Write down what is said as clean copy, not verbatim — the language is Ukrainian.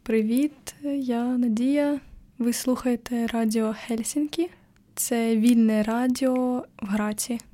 Привіт, я Надія. Ви слухаєте Радіо Хельсінкі. Це вільне радіо в Граці.